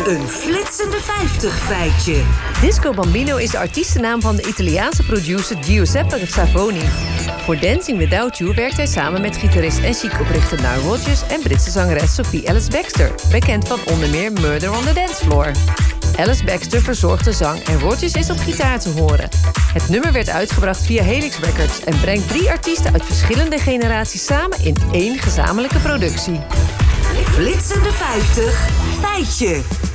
Een flitsende 50 feitje. Disco Bambino is de artiestennaam van de Italiaanse producer Giuseppe Savoni. Voor Dancing Without You werkt hij samen met gitarist en chic-oprichter Nile Rodgers en Britse zangeres Sophie Ellis-Bextor, bekend van onder meer Murder on the Dance Floor. Ellis-Bextor verzorgt de zang en Rodgers is op gitaar te horen. Het nummer werd uitgebracht via Helix Records en brengt 3 artiesten uit verschillende generaties samen in 1 gezamenlijke productie. Flitsende 50 feitje.